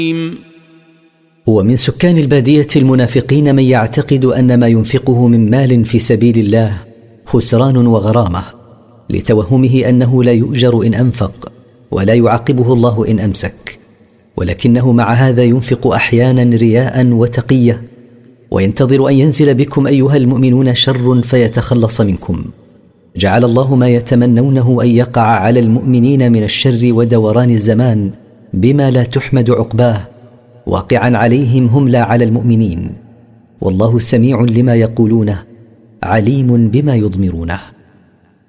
ومن سكان البادية المنافقين من يعتقد أن ما ينفقه من مال في سبيل الله خسران وغرامة، لتوهمه أنه لا يؤجر إن أنفق ولا يعاقبه الله إن أمسك، ولكنه مع هذا ينفق أحيانا رياء وتقية، وينتظر أن ينزل بكم أيها المؤمنون شر فيتخلص منكم. جعل الله ما يتمنونه أن يقع على المؤمنين من الشر ودوران الزمان بما لا تحمد عقباه واقعا عليهم هم لا على المؤمنين، والله سميع لما يقولونه عليم بما يضمرونه.